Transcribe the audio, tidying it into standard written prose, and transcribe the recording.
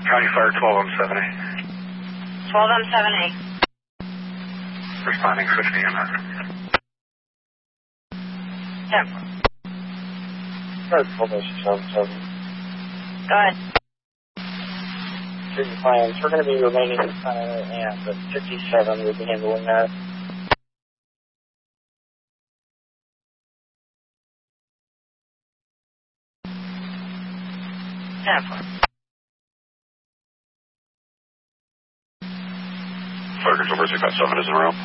County Fire 12 on 7A. 12 on 7A. Responding 50 EMS. 10. Good, 12 7. Go ahead. Treatment plans. We're going to be remaining and 57 will be handling that. Fire Control Mercy 57 is in a row.